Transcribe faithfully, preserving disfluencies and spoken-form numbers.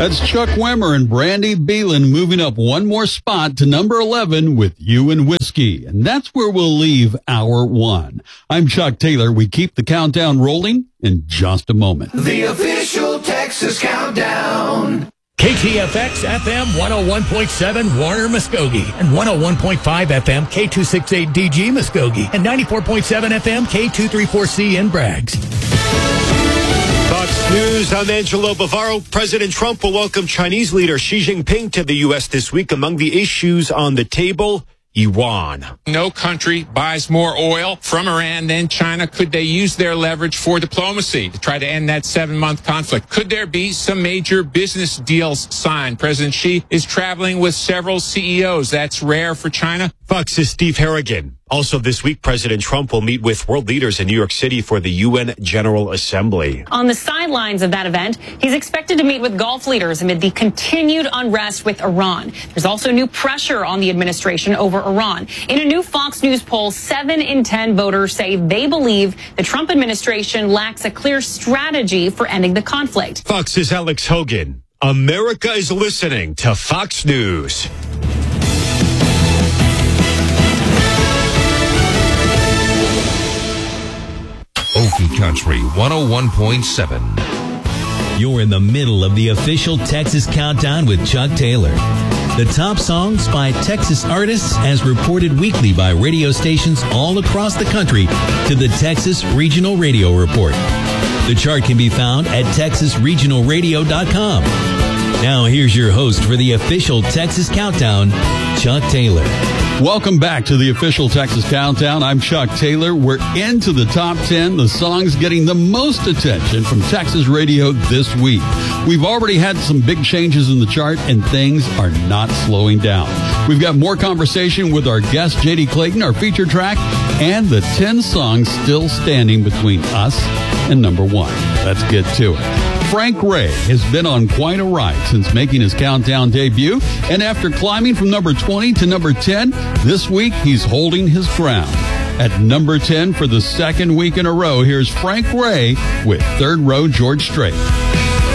That's Chuck Wimmer and Brandy Beelan moving up one more spot to number eleven with You and Whiskey. And that's where we'll leave hour one. I'm Chuck Taylor. We keep the countdown rolling in just a moment. The official Texas Countdown. K T F X F M one oh one point seven Warner Muskogee and one oh one point five F M K two sixty-eight D G Muskogee and ninety-four point seven F M K two thirty-four C in Braggs. Fox News, I'm Angelo Bavaro. President Trump will welcome Chinese leader Xi Jinping to the U S this week. Among the issues on the table, Iran. No country buys more oil from Iran than China. Could they use their leverage for diplomacy to try to end that seven-month conflict? Could there be some major business deals signed? President Xi is traveling with several C E Os. That's rare for China. Fox's Steve Harrigan. Also this week, President Trump will meet with world leaders in New York City for the U N General Assembly. On the sidelines of that event, he's expected to meet with Gulf leaders amid the continued unrest with Iran. There's also new pressure on the administration over Iran. In a new Fox News poll, seven in ten voters say they believe the Trump administration lacks a clear strategy for ending the conflict. Fox's Alex Hogan. America is listening to Fox News. Okie Country one oh one point seven. You're in the middle of the official Texas Countdown with Chuck Taylor. The top songs by Texas artists as reported weekly by radio stations all across the country to the Texas Regional Radio Report. The chart can be found at texas regional radio dot com. Now here's your host for the official Texas Countdown, Chuck Taylor. Welcome back to the official Texas Countdown. I'm Chuck Taylor. We're into the top ten, the songs getting the most attention from Texas radio this week. We've already had some big changes in the chart, and things are not slowing down. We've got more conversation with our guest, J D Clayton, our feature track, and the ten songs still standing between us and number one. Let's get to it. Frank Ray has been on quite a ride since making his countdown debut, and after climbing from number twenty to number ten, this week he's holding his ground. At number ten for the second week in a row, here's Frank Ray with Third Row George Strait.